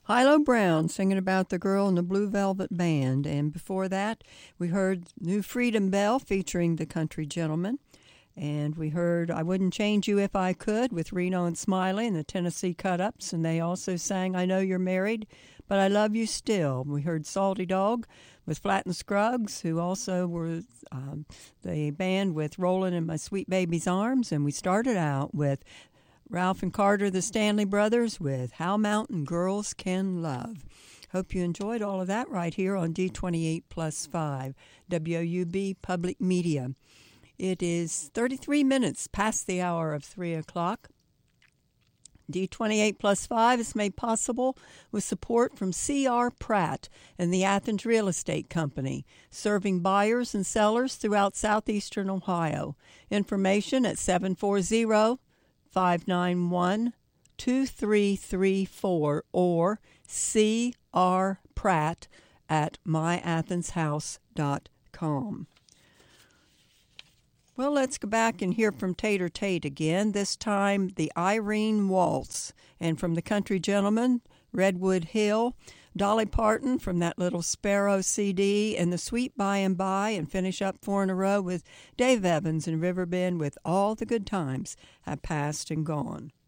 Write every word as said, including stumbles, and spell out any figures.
Hilo Brown singing about the girl in the Blue Velvet Band. And before that, we heard New Freedom Bell featuring the Country Gentleman. And we heard I Wouldn't Change You If I Could with Reno and Smiley and the Tennessee Cut-Ups. And they also sang I Know You're Married, But I Love You Still. We heard Salty Dog with Flatt and Scruggs, who also were um, the band with Rollin' in My Sweet Baby's Arms. And we started out with Ralph and Carter, the Stanley Brothers, with How Mountain Girls Can Love. Hope you enjoyed all of that right here on D twenty-eight plus five, W O U B Public Media. It is thirty-three minutes past the hour of three o'clock. D twenty-eight plus five is made possible with support from C R. Pratt and the Athens Real Estate Company, serving buyers and sellers throughout southeastern Ohio. Information at seven four zero, five nine one, two three three four or C R. Pratt at my athens house dot com. Well, let's go back and hear from Tater Tate again, this time the Irene Waltz. And from the Country Gentleman, Redwood Hill, Dolly Parton from that Little Sparrow C D, and the Sweet By and By, and finish up four in a row with Dave Evans and Riverbend with All the Good Times Have Passed and Gone.